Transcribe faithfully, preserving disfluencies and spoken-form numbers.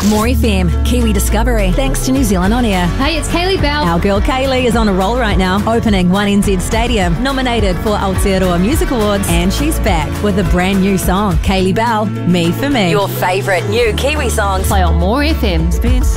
More F M, Kiwi Discovery, thanks to New Zealand On Air. Hey, it's Kaylee Bell. Our girl Kaylee is on a roll right now, opening one N Z Stadium, nominated for Aotearoa Music Awards, and she's back with a brand new song. Kaylee Bell, Me For Me. Your favourite new Kiwi songs. Play on More F M.